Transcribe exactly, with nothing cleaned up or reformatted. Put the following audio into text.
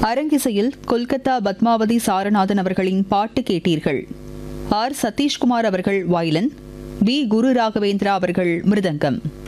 அரங்கிசையில் கொல்கத்தா பத்மாவதி சாரநாதன் அவர்களின் பாட்டு கேட்டீர்கள். ஆர் சதீஷ்குமார் அவர்கள் வயலின், வி குரு ராகவேந்திரா அவர்கள் மிருதங்கம்.